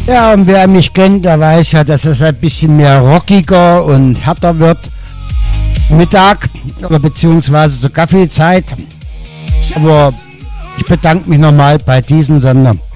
Ja, und wer mich kennt, der weiß ja, dass es ein bisschen mehr rockiger und härter wird. Mittag oder beziehungsweise zur Kaffeezeit. Aber ich bedanke mich nochmal bei diesem Sender.